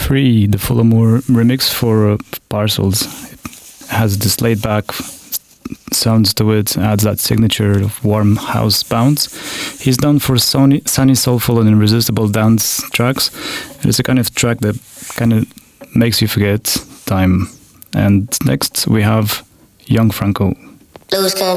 3, the Full Amour remix for Parcels. It has this laid back sounds to it, adds that signature of warm house bounce. He's done for sunny, soulful and irresistible dance tracks. It's a kind of track that kind of makes you forget time. And next we have Young Franco. Lose control.